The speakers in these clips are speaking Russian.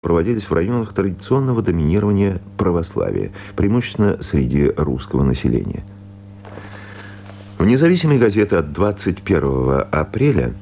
проводились в районах традиционного доминирования православия, преимущественно среди русского населения. В независимой газете от 21 апреля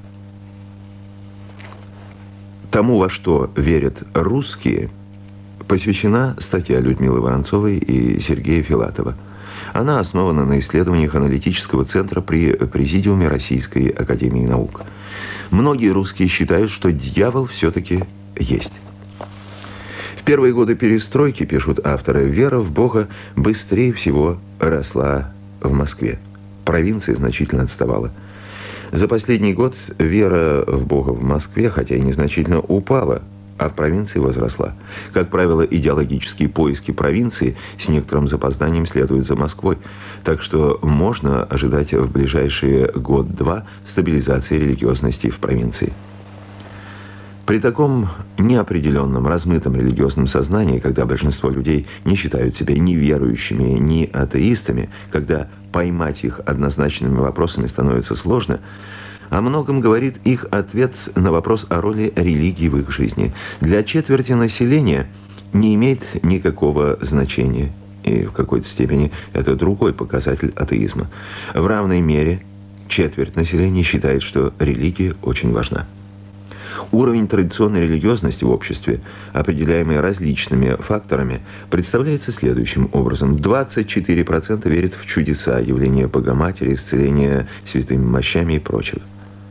«Тому, во что верят русские», посвящена статья Людмилы Воронцовой и Сергея Филатова. Она основана на исследованиях аналитического центра при Президиуме Российской академии наук. Многие русские считают, что дьявол все-таки есть. В первые годы перестройки, пишут авторы, вера в Бога быстрее всего росла в Москве. Провинция значительно отставала. За последний год вера в Бога в Москве, хотя и незначительно, упала, а в провинции возросла. Как правило, идеологические поиски провинции с некоторым запозданием следуют за Москвой. Так что можно ожидать в ближайшие год-два стабилизации религиозности в провинции. При таком неопределенном, размытом религиозном сознании, когда большинство людей не считают себя ни верующими, ни атеистами, когда поймать их однозначными вопросами становится сложно, о многом говорит их ответ на вопрос о роли религии в их жизни. Для четверти населения не имеет никакого значения, и в какой-то степени это другой показатель атеизма. В равной мере четверть населения считает, что религия очень важна. Уровень традиционной религиозности в обществе, определяемый различными факторами, представляется следующим образом. 24% верят в чудеса, явления Богоматери, исцеления святыми мощами и прочего.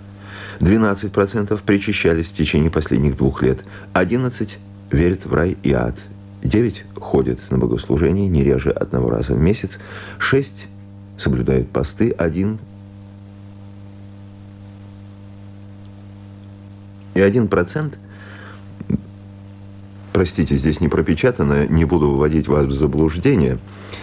12% причащались в течение последних 2 лет. 11% верят в рай и ад. 9% ходят на богослужение не реже 1 раза в месяц. 6% соблюдают посты. 1%, простите, здесь не пропечатано, не буду вводить вас в заблуждение,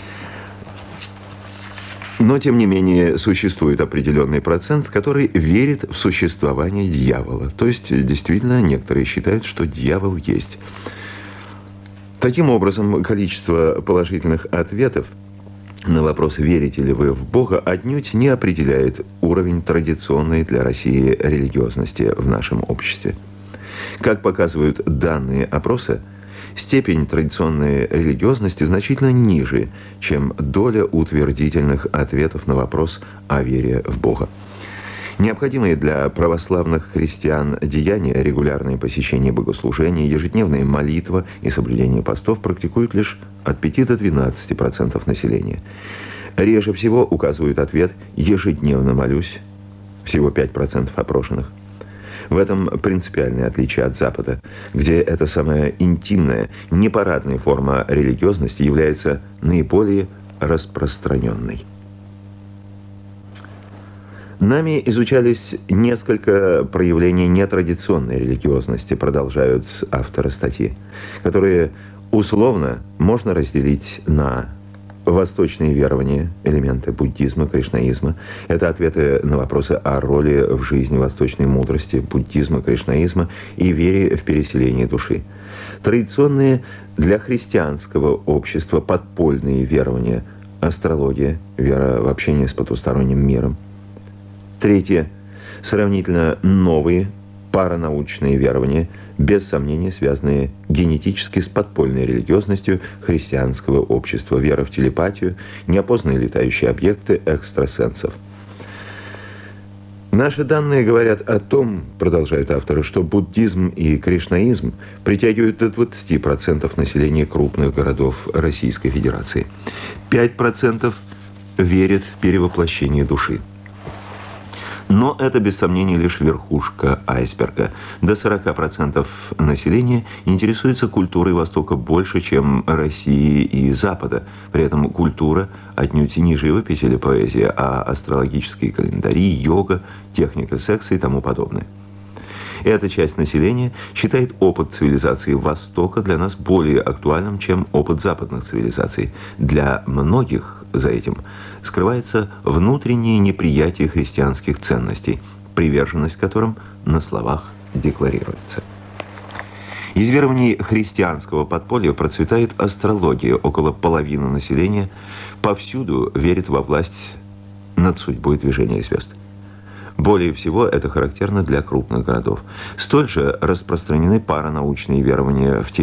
но, тем не менее, существует определенный процент, который верит в существование дьявола. То есть, действительно, некоторые считают, что дьявол есть. Таким образом, количество положительных ответов на вопрос, верите ли вы в Бога, отнюдь не определяет уровень традиционной для России религиозности в нашем обществе. Как показывают данные опроса, степень традиционной религиозности значительно ниже, чем доля утвердительных ответов на вопрос о вере в Бога. Необходимые для православных христиан деяния, регулярное посещение богослужения, ежедневная молитва и соблюдение постов практикуют лишь от 5 до 12% населения. Реже всего указывают ответ «ежедневно молюсь» всего 5% опрошенных. В этом принципиальное отличие от Запада, где эта самая интимная, непарадная форма религиозности является наиболее распространенной. Нами изучались несколько проявлений нетрадиционной религиозности, продолжают авторы статьи, которые условно можно разделить на восточные верования, элементы буддизма, кришнаизма. Это ответы на вопросы о роли в жизни восточной мудрости, буддизма, кришнаизма и вере в переселение души. Традиционные для христианского общества подпольные верования, астрология, вера в общение с потусторонним миром. Третье. Сравнительно новые паранаучные верования, без сомнения связанные генетически с подпольной религиозностью христианского общества, вера в телепатию, неопознанные летающие объекты, экстрасенсов. Наши данные говорят о том, продолжают авторы, что буддизм и кришнаизм притягивают до 20% населения крупных городов Российской Федерации. 5% верят в перевоплощение души. Но это, без сомнения, лишь верхушка айсберга. До 40% населения интересуется культурой Востока больше, чем России и Запада. При этом культура отнюдь не живопись или поэзия, а астрологические календари, йога, техника секса и тому подобное. Эта часть населения считает опыт цивилизации Востока для нас более актуальным, чем опыт западных цивилизаций. Для многих за этим скрывается внутреннее неприятие христианских ценностей, приверженность которым на словах декларируется. Из верований христианского подполья процветает астрология. Около половины населения повсюду верит во власть над судьбой движения звезд. Более всего это характерно для крупных городов. Столь же распространены паранаучные верования в